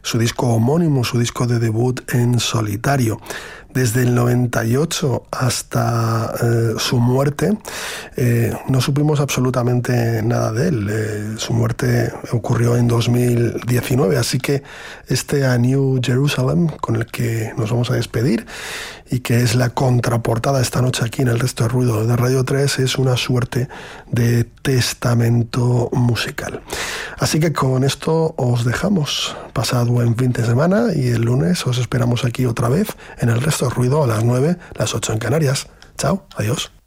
su disco homónimo, su disco de debut en solitario. Desde el 98 hasta su muerte, no supimos absolutamente nada de él. Su muerte ocurrió en 2019, así que este A New Jerusalem, con el que nos vamos a despedir, y que es la contraportada esta noche aquí en El Resto de Ruido de Radio 3, es una suerte de testamento musical. Así que con esto os dejamos. Pasad buen fin de semana y el lunes os esperamos aquí otra vez en El Resto de Ruido a las 9, las 8 en Canarias. Chao, adiós.